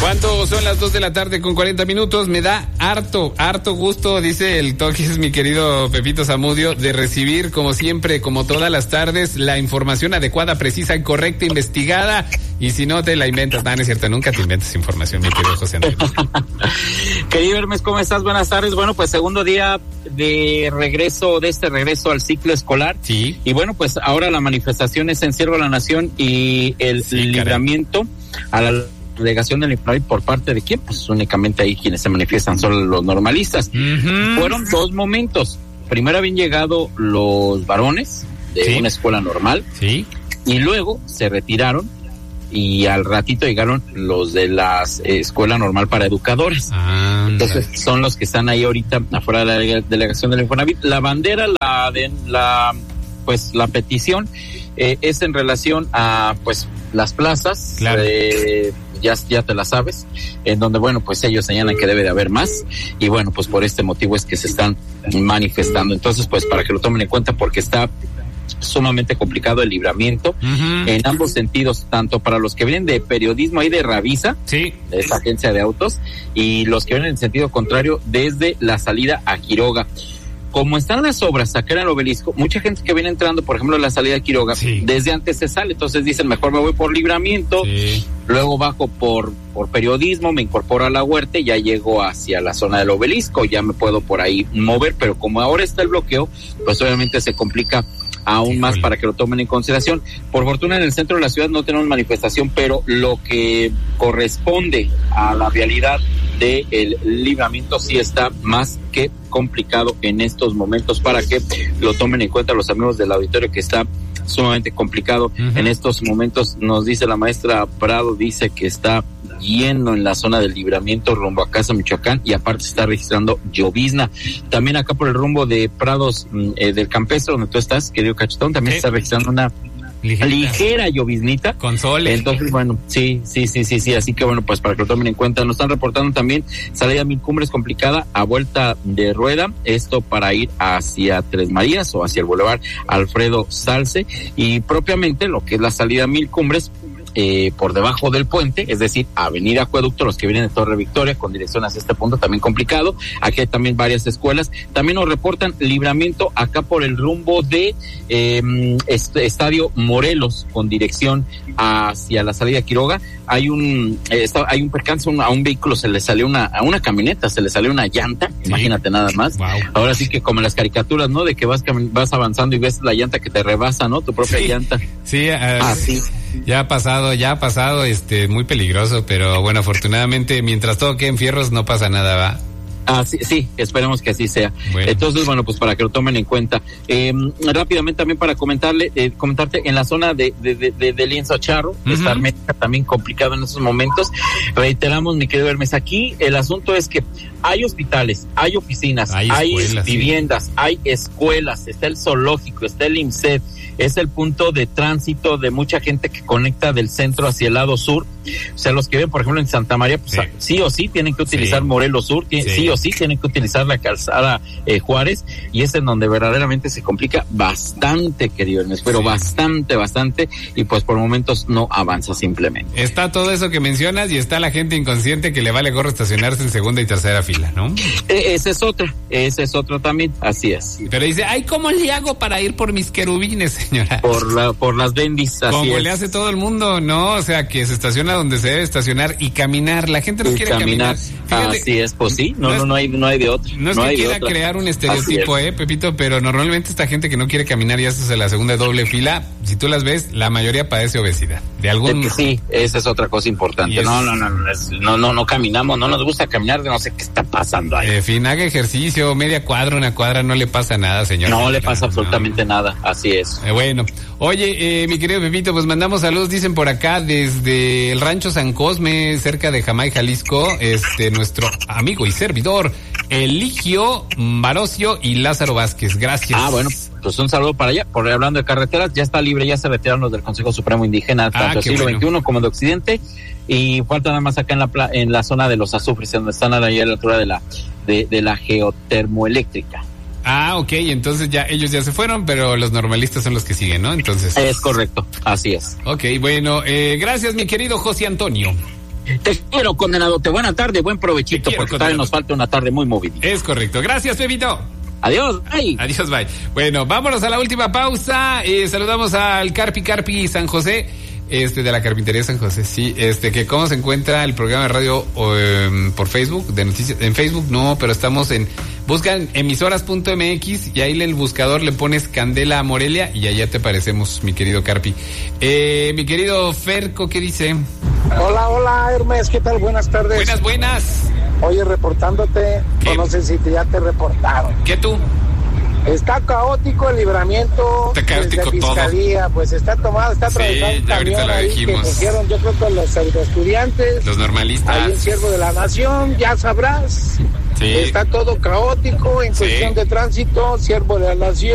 ¿Cuánto son las 2:40 p.m? Me da harto gusto, dice el Toquis, mi querido Pepito Zamudio, de recibir, como siempre, como todas las tardes, la información adecuada, precisa, correcta, investigada. Y si no te la inventas, no es cierto, nunca te inventas información, mi querido José Antonio. Querido Hermes, ¿cómo estás? Buenas tardes. Bueno, pues segundo día de regreso al ciclo escolar. Sí. Y bueno, pues ahora la manifestación es en Siervo de la Nación y el libramiento a la delegación del Infonavit por parte de quién, pues únicamente ahí quienes se manifiestan son los normalistas. Fueron dos momentos. Primero habían llegado los varones de una escuela normal, y luego se retiraron y al ratito llegaron los de la escuela normal para educadores. Entonces son los que están ahí ahorita afuera de la delegación del Infonavit. La bandera, la petición es en relación a pues las plazas. Claro. Ya te la sabes, en donde, bueno, pues ellos señalan que debe de haber más, y bueno, pues por este motivo es que se están manifestando. Entonces, pues para que lo tomen en cuenta, porque está sumamente complicado el libramiento en ambos sentidos, tanto para los que vienen de periodismo ahí de Ravisa, de esta agencia de autos, y los que vienen en sentido contrario desde la salida a Quiroga. Como están las obras acá en el Obelisco, mucha gente que viene entrando, por ejemplo, en la salida de Quiroga, desde antes se sale, entonces dicen, mejor me voy por libramiento, luego bajo por periodismo, me incorporo a la Huerta y ya llego hacia la zona del Obelisco, ya me puedo por ahí mover, pero como ahora está el bloqueo, pues obviamente se complica aún más para que lo tomen en consideración. Por fortuna en el centro de la ciudad no tenemos manifestación, pero lo que corresponde a la vialidad del libramiento sí está más que complicado en estos momentos, para que lo tomen en cuenta los amigos del auditorio, que está sumamente complicado en estos momentos. Nos dice la maestra Prado, dice que está lleno en la zona del libramiento rumbo a Casa Michoacán, y aparte se está registrando llovizna. También acá por el rumbo de Prados del Campestre, donde tú estás, querido Cachetón, también se está registrando una ligera lloviznita. Con sol. Entonces, bueno, sí. Así que bueno, pues para que lo tomen en cuenta. Nos están reportando también salida a Mil Cumbres complicada a vuelta de rueda. Esto para ir hacia Tres Marías o hacia el Boulevard Alfredo Salce. Y propiamente lo que es la salida a Mil Cumbres, por debajo del puente, es decir, Avenida Acueducto, los que vienen de Torre Victoria con dirección hacia este punto, también complicado. Aquí hay también varias escuelas. También nos reportan libramiento acá por el rumbo de Estadio Morelos con dirección hacia la salida de Quiroga. Hay un percance, a un vehículo se le salió a una camioneta se le salió una llanta, imagínate nada más. Ahora sí que como en las caricaturas, ¿no? De que vas avanzando y ves la llanta que te rebasa, ¿no? Tu propia llanta. Sí. Ya ha pasado, muy peligroso, pero bueno, afortunadamente, mientras todo quede en fierros, no pasa nada, ¿va? Sí, esperemos que así sea. Bueno. Entonces, bueno, pues para que lo tomen en cuenta. Rápidamente también para comentarte, en la zona de Lienzo Charro, está Armética también complicado en estos momentos. Reiteramos, mi querido Hermes, aquí el asunto es que hay hospitales, hay oficinas, hay viviendas, hay escuelas, está el zoológico, está el IMSED, es el punto de tránsito de mucha gente que conecta del centro hacia el lado sur. O sea, los que ven, por ejemplo, en Santa María, pues sí o sí tienen que utilizar Morelos Sur, sí o sí tienen que utilizar la calzada Juárez, y es en donde verdaderamente se complica bastante, querido Hermes, pero bastante, y pues por momentos no avanza simplemente. Está todo eso que mencionas y está la gente inconsciente que le vale gorro estacionarse en segunda y tercera fila, ¿no? Ese es otro también, así es. Pero dice, ay, ¿cómo le hago para ir por mis querubines, señora? Por las bendis, así como es. le hace todo el mundo, ¿no? O sea, que se estaciona donde se debe estacionar y caminar. La gente no quiere caminar. Fíjate, así es, pues sí, no hay de otra. No es que quiera crear un estereotipo, Pepito, pero normalmente esta gente que no quiere caminar y hace la segunda doble fila, si tú las ves, la mayoría padece obesidad. Sí, esa es otra cosa importante. No caminamos, no nos gusta caminar, no sé qué está pasando ahí. En fin, haga ejercicio, media cuadra, una cuadra, no le pasa nada, señor. No le pasa absolutamente nada, así es. Bueno, oye, mi querido Pepito, pues mandamos saludos, dicen por acá, desde el rancho San Cosme, cerca de Jamay, Jalisco, nuestro amigo y servidor, Eligio Barocio y Lázaro Vázquez. Gracias. Bueno, pues un saludo para allá. Hablando de carreteras, ya está libre, ya se retiraron los del Consejo Supremo Indígena, tanto del siglo XXI como de Occidente, y falta nada más acá en la zona de los azufres, donde están ahí a la altura de la geotermoeléctrica. Ok, entonces ya ellos ya se fueron, pero los normalistas son los que siguen, ¿no? Entonces. Es correcto, así es. Ok, bueno, gracias, mi querido José Antonio. Te quiero, condenadote. Buena tarde, buen provechito, porque todavía nos falta una tarde muy movida. Es correcto. Gracias, Pepito. Adiós, bye. Adiós, bye. Bueno, vámonos a la última pausa. Saludamos al Carpi San José, de la Carpintería San José. Sí, que cómo se encuentra el programa de radio por Facebook, de noticias. En Facebook no, pero estamos buscan emisoras.mx y ahí en el buscador le pones Candela Morelia y allá te aparecemos, mi querido Carpi. Mi querido Ferco, ¿qué dice? Hola, Hermes, ¿qué tal? Buenas tardes. Buenas. Oye, reportándote, no sé si ya te reportaron. ¿Qué tú? Está caótico el libramiento. Está caótico de Fiscalía, todo. Pues está atravesando un camión ahí que pusieron, yo creo que los pseudoestudiantes. Los normalistas. Ahí en Siervo de la Nación, ya sabrás. Sí. Está todo caótico en cuestión de tránsito, Siervo de la Nación.